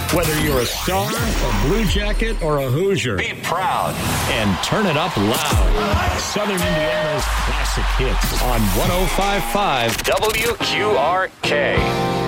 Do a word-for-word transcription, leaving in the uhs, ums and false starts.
Whether you're a Star, a Blue Jacket, or a Hoosier, be proud and turn it up loud. Southern Indiana's classic hits on one oh five point five W Q R K.